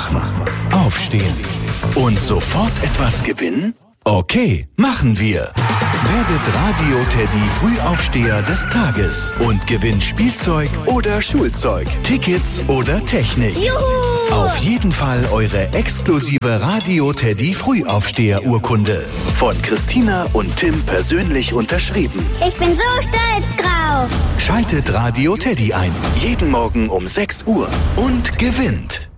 Aufwachen, Aufstehen und sofort etwas gewinnen? Okay, machen wir. Werdet Radio Teddy Frühaufsteher des Tages und gewinnt Spielzeug oder Schulzeug, Tickets oder Technik. Juhu! Auf jeden Fall eure exklusive Radio Teddy Frühaufsteher-Urkunde. Von Christina und Tim persönlich unterschrieben. Ich bin so stolz drauf. Schaltet Radio Teddy ein. Jeden Morgen um 6 Uhr und gewinnt.